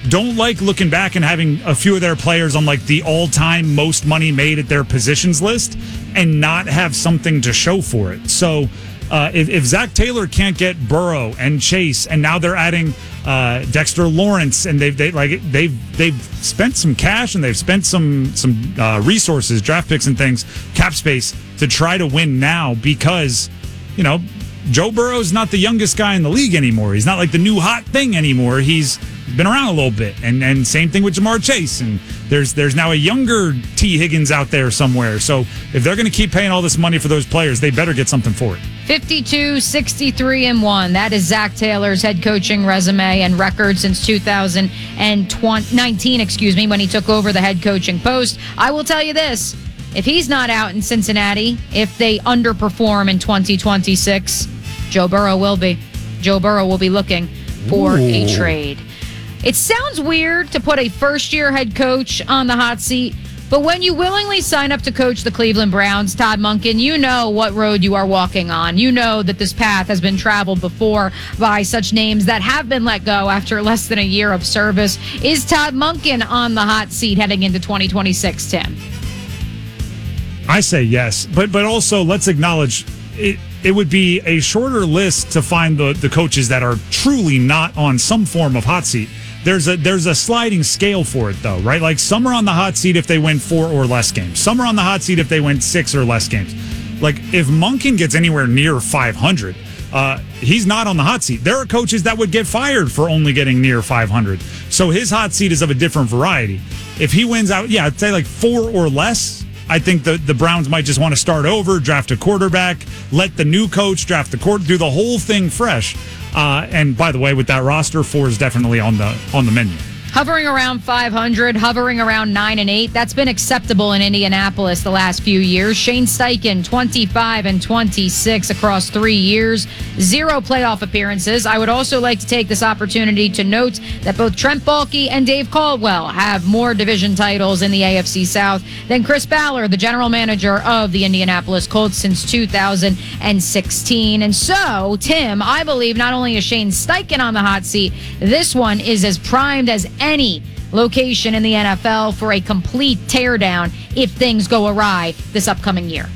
don't like looking back and having a few of their players on like the all-time most money made at their positions list and not have something to show for it. So if Zach Taylor can't get Burrow and Chase, and now they're adding Dexter Lawrence, and they've spent some cash and they've spent some resources, draft picks and things, cap space to try to win now because, Joe Burrow's not the youngest guy in the league anymore. He's not like the new hot thing anymore. He's been around a little bit, and same thing with Jamar Chase. And there's now a younger T. Higgins out there somewhere. So if they're going to keep paying all this money for those players, they better get something for it. 52, 63, and 1. That is Zach Taylor's head coaching resume and record since 2019, when he took over the head coaching post. I will tell you this. If he's not out in Cincinnati, if they underperform in 2026, Joe Burrow will be. Joe Burrow will be looking for a trade. It sounds weird to put a first-year head coach on the hot seat, but when you willingly sign up to coach the Cleveland Browns, Todd Monken, you know what road you are walking on. You know that this path has been traveled before by such names that have been let go after less than a year of service. Is Todd Monken on the hot seat heading into 2026, Tim? I say yes, but also let's acknowledge it would be a shorter list to find the coaches that are truly not on some form of hot seat. There's a sliding scale for it, though, right? Like some are on the hot seat if they win 4 or less games. Some are on the hot seat if they win 6 or less games. Like if Monken gets anywhere near 500, he's not on the hot seat. There are coaches that would get fired for only getting near 500. So his hot seat is of a different variety. If he wins out, I'd say like 4 or less, I think the Browns might just want to start over, draft a quarterback, let the new coach draft the do the whole thing fresh. And by the way, with that roster, 4 is definitely on the menu. Hovering around 500, hovering around 9-8. That's been acceptable in Indianapolis the last few years. Shane Steichen, 25-26 across 3 years. 0 playoff appearances. I would also like to take this opportunity to note that both Trent Baalke and Dave Caldwell have more division titles in the AFC South than Chris Ballard, the general manager of the Indianapolis Colts since 2016. And so, Tim, I believe not only is Shane Steichen on the hot seat, this one is as primed as any location in the NFL for a complete teardown if things go awry this upcoming year.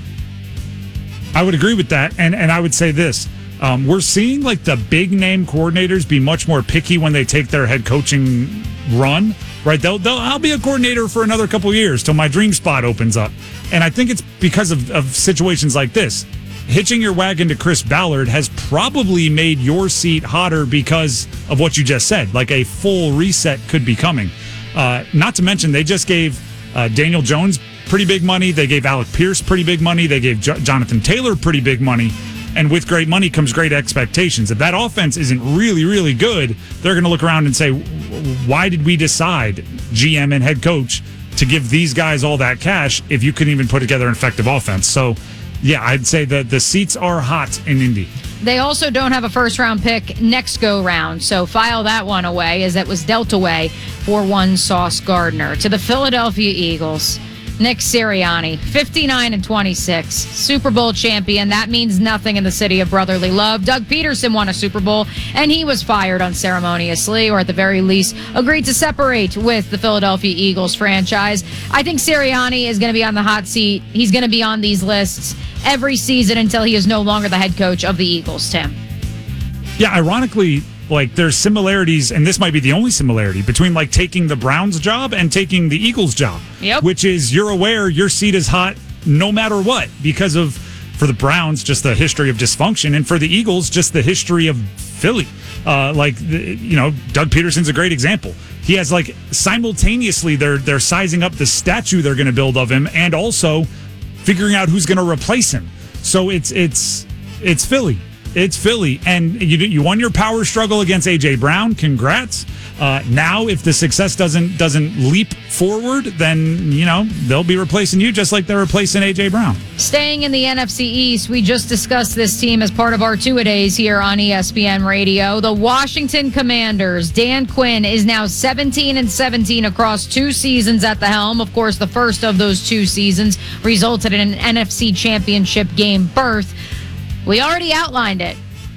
I would agree with that, and I would say this. We're seeing like the big name coordinators be much more picky when they take their head coaching run, right? I'll be a coordinator for another couple years till my dream spot opens up. And I think it's because of situations like this. Hitching your wagon to Chris Ballard has probably made your seat hotter because of what you just said. Like a full reset could be coming. Not to mention, they just gave Daniel Jones pretty big money. They gave Alec Pierce pretty big money. They gave Jonathan Taylor pretty big money. And with great money comes great expectations. If that offense isn't really, really good, they're going to look around and say, why did we decide, GM and head coach, to give these guys all that cash if you couldn't even put together an effective offense? So, yeah, I'd say that the seats are hot in Indy. They also don't have a first-round pick next go-round, so file that one away as it was dealt away for one Sauce Gardner. To the Philadelphia Eagles, Nick Sirianni, 59-26, Super Bowl champion. That means nothing in the city of brotherly love. Doug Peterson won a Super Bowl, and he was fired unceremoniously, or at the very least, agreed to separate with the Philadelphia Eagles franchise. I think Sirianni is going to be on the hot seat. He's going to be on these lists every season until he is no longer the head coach of the Eagles, Tim. Yeah, ironically, like there's similarities, and this might be the only similarity between like taking the Browns job and taking the Eagles job. Yep. Which is you're aware your seat is hot no matter what because of, for the Browns, just the history of dysfunction, and for the Eagles, just the history of Philly. Doug Peterson's a great example. He has like simultaneously they're sizing up the statue they're going to build of him and also figuring out who's going to replace him. So it's Philly. It's Philly, and you won your power struggle against A.J. Brown. Congrats. Now, if the success doesn't leap forward, then, they'll be replacing you just like they're replacing A.J. Brown. Staying in the NFC East, we just discussed this team as part of our two-a-days here on ESPN Radio. The Washington Commanders. Dan Quinn is now 17-17 across 2 seasons at the helm. Of course, the first of those 2 seasons resulted in an NFC Championship game berth. We already outlined it.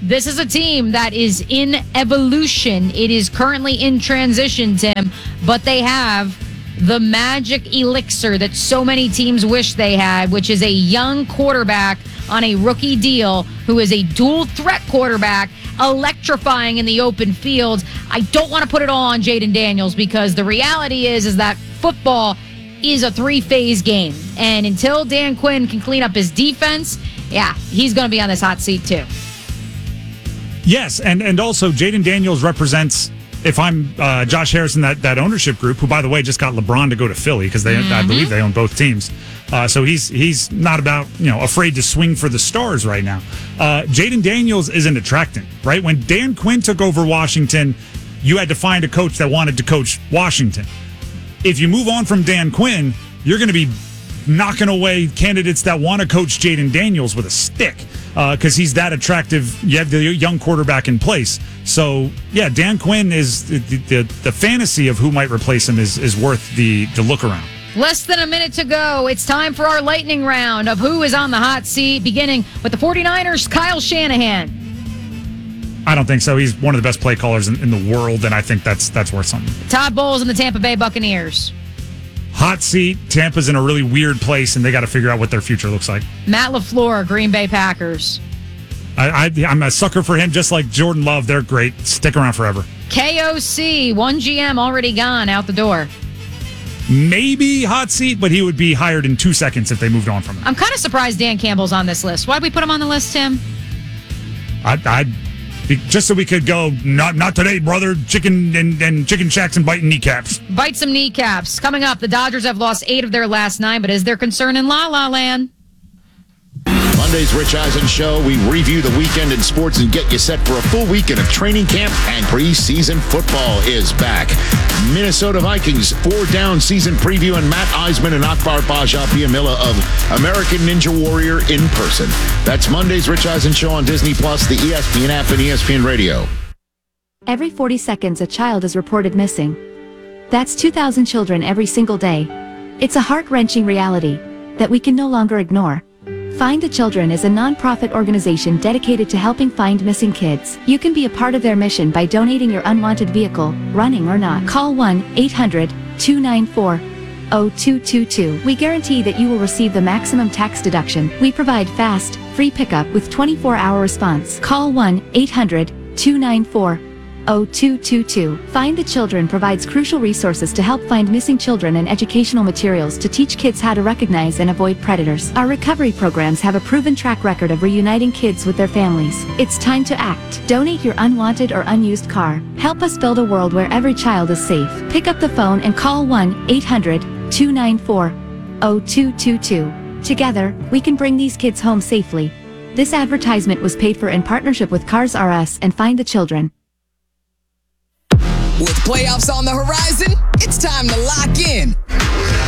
This is a team that is in evolution. It is currently in transition, Tim, but they have the magic elixir that so many teams wish they had, which is a young quarterback on a rookie deal who is a dual threat quarterback, electrifying in the open field. I don't want to put it all on Jaden Daniels because the reality is that football is a three-phase game. And until Dan Quinn can clean up his defense, he's going to be on this hot seat too. Yes, and also Jaden Daniels represents, if I'm Josh Harrison, that ownership group, who, by the way, just got LeBron to go to Philly because I believe they own both teams. So he's not about, afraid to swing for the stars right now. Jaden Daniels is an attractant, right? When Dan Quinn took over Washington, you had to find a coach that wanted to coach Washington. If you move on from Dan Quinn, you're going to be knocking away candidates that want to coach Jaden Daniels with a stick because he's that attractive. You have the young quarterback in place. So, Dan Quinn is the fantasy of who might replace him is worth the look around. Less than a minute to go. It's time for our lightning round of who is on the hot seat, beginning with the 49ers, Kyle Shanahan. I don't think so. He's one of the best play callers in the world, and I think that's worth something. Todd Bowles and the Tampa Bay Buccaneers. Hot seat. Tampa's in a really weird place, and they got to figure out what their future looks like. Matt LaFleur, Green Bay Packers. I'm a sucker for him, just like Jordan Love. They're great. Stick around forever. KOC, one GM already gone out the door. Maybe hot seat, but he would be hired in 2 seconds if they moved on from him. I'm kind of surprised Dan Campbell's on this list. Why'd we put him on the list, Tim? Just so we could go, not today, brother. Chicken and chicken shacks and biting kneecaps. Bite some kneecaps. Coming up, the Dodgers have lost 8 of their last 9, but is there concern in La La Land? Monday's Rich Eisen Show. We review the weekend in sports and get you set for a full weekend of training camp, and preseason football is back. Minnesota Vikings 4-down season preview, and Matt Eisman and Akbar Baja-Piamila of American Ninja Warrior in person. That's Monday's Rich Eisen Show on Disney+, the ESPN app, and ESPN Radio. Every 40 seconds a child is reported missing. That's 2,000 children every single day. It's a heart-wrenching reality that we can no longer ignore. Find the Children is a non-profit organization dedicated to helping find missing kids. You can be a part of their mission by donating your unwanted vehicle, running or not. Call 1-800-294-0222. We guarantee that you will receive the maximum tax deduction. We provide fast, free pickup with 24-hour response. Call 1-800-294-0222. Find the Children provides crucial resources to help find missing children and educational materials to teach kids how to recognize and avoid predators. Our recovery programs have a proven track record of reuniting kids with their families. It's time to act. Donate your unwanted or unused car. Help us build a world where every child is safe. Pick up the phone and call 1-800-294-0222. Together, we can bring these kids home safely. This advertisement was paid for in partnership with Cars R Us and Find the Children. With playoffs on the horizon, it's time to lock in.